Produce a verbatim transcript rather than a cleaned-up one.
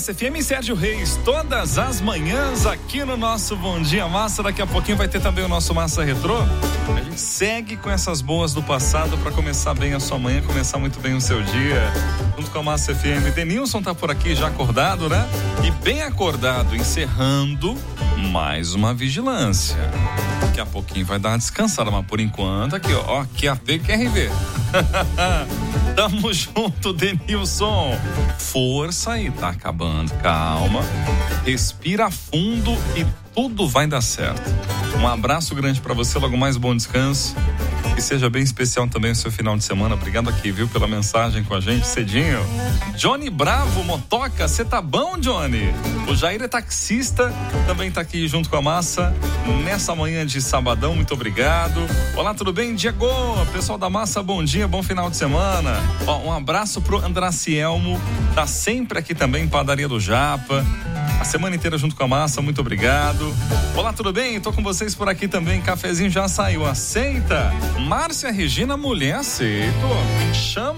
Massa F M e Sérgio Reis, todas as manhãs aqui no nosso Bom Dia Massa. Daqui a pouquinho vai ter também o nosso Massa Retrô. A gente segue com essas boas do passado para começar bem a sua manhã, começar muito bem o seu dia. Junto com a Massa F M. Denilson tá por aqui já acordado, né? E bem acordado, encerrando mais uma vigilância. Daqui a pouquinho vai dar uma descansada, mas por enquanto aqui, ó, ó Q A P Q R V. Tamo junto, Denilson. Força aí, tá acabando, calma. Respira fundo e tudo vai dar certo. Um abraço grande pra você, logo mais bom descanso. Que seja bem especial também o seu final de semana. Obrigado aqui, viu, pela mensagem com a gente cedinho. Johnny Bravo, motoca, você tá bom, Johnny? O Jair é taxista, também tá aqui junto com a Massa nessa manhã de sabadão, muito obrigado. Olá, tudo bem? Diego, pessoal da Massa, bom dia, bom final de semana. Ó, um abraço pro Andracielmo, tá sempre aqui também, Padaria do Japa. A semana inteira junto com a Massa, muito obrigado. Olá, tudo bem? Tô com vocês por aqui também, cafezinho já saiu, aceita? Márcia Regina, mulher, aceito. Chama